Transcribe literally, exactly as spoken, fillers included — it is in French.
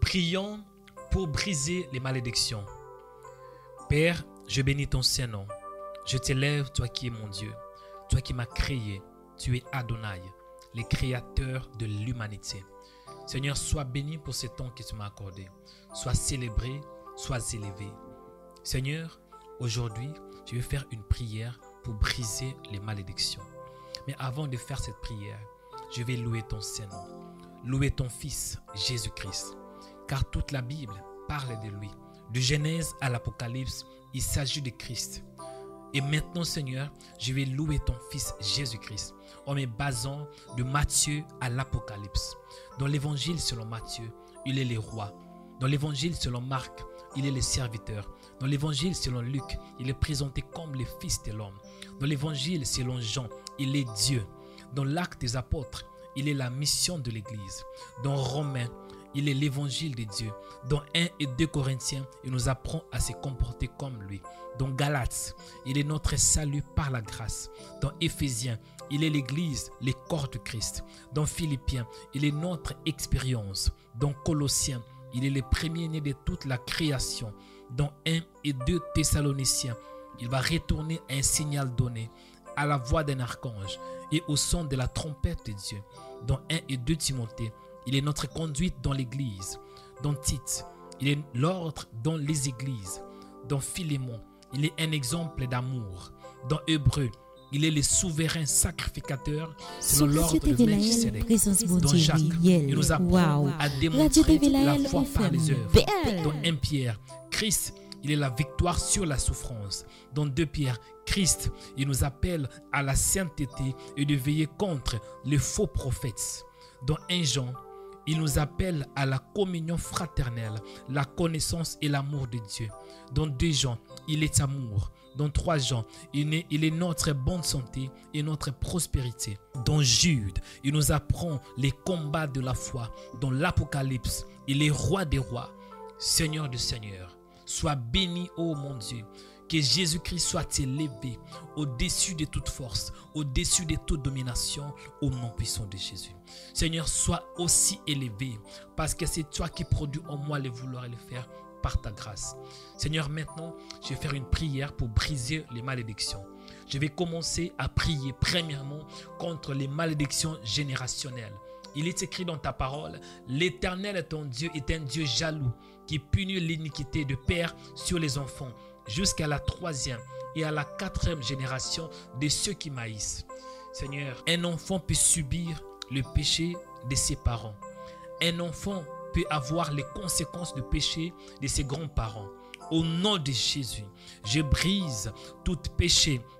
Prions pour briser les malédictions. Père, je bénis ton Saint-Nom. Je t'élève, toi qui es mon Dieu, toi qui m'as créé. Tu es Adonai, le créateur de l'humanité. Seigneur, sois béni pour ce temps que tu m'as accordé. Sois célébré, sois élevé. Seigneur, aujourd'hui, je vais faire une prière pour briser les malédictions. Mais avant de faire cette prière, je vais louer ton Saint-Nom, louer ton Fils, Jésus-Christ. Car toute la Bible parle de lui. De Genèse à l'Apocalypse, il s'agit de Christ. Et maintenant, Seigneur, je vais louer ton Fils Jésus-Christ en me basant de Matthieu à l'Apocalypse. Dans l'évangile selon Matthieu, il est le roi. Dans l'évangile selon Marc, il est le serviteur. Dans l'évangile selon Luc, il est présenté comme le Fils de l'homme. Dans l'évangile selon Jean, il est Dieu. Dans l'acte des apôtres, il est la mission de l'Église. Dans Romains, il est l'évangile de Dieu. Dans un et deux Corinthiens, il nous apprend à se comporter comme lui. Dans Galates, il est notre salut par la grâce. Dans Éphésiens, il est l'église, le corps de Christ. Dans Philippiens, il est notre expérience. Dans Colossiens, il est le premier-né de toute la création. Dans un et deux Thessaloniciens, il va retourner à un signal donné, à la voix d'un archange et au son de la trompette de Dieu. Dans un et deux Timothée, il est notre conduite dans l'église. Dans Tite, il est l'ordre dans les églises. Dans Philémon, il est un exemple d'amour. Dans Hébreux, il est le souverain sacrificateur selon l'ordre de Melchisédek. Dans Jacques, il nous apprend wow. à démontrer la foi par les œuvres. Dans un Pierre, Christ, il est la victoire sur la souffrance. Dans deux Pierre, Christ, il nous appelle à la sainteté et de veiller contre les faux prophètes. Dans un Jean, il nous appelle à la communion fraternelle, la connaissance et l'amour de Dieu. Dans deux Jean, il est amour. Dans trois Jean, il est, il est notre bonne santé et notre prospérité. Dans Jude, il nous apprend les combats de la foi. Dans l'Apocalypse, il est roi des rois, Seigneur de seigneurs. Sois béni, ô mon Dieu. Que Jésus-Christ soit élevé au-dessus de toute force, au-dessus de toute domination, au nom puissant de Jésus. Seigneur, sois aussi élevé parce que c'est toi qui produis en moi le vouloir et le faire par ta grâce. Seigneur, maintenant, je vais faire une prière pour briser les malédictions. Je vais commencer à prier premièrement contre les malédictions générationnelles. Il est écrit dans ta parole, l'Éternel ton Dieu est un Dieu jaloux qui punit l'iniquité de père sur les enfants jusqu'à la troisième et à la quatrième génération de ceux qui maïssent. Seigneur, un enfant peut subir le péché de ses parents. Un enfant peut avoir les conséquences du péché de ses grands-parents. Au nom de Jésus, je brise tout péché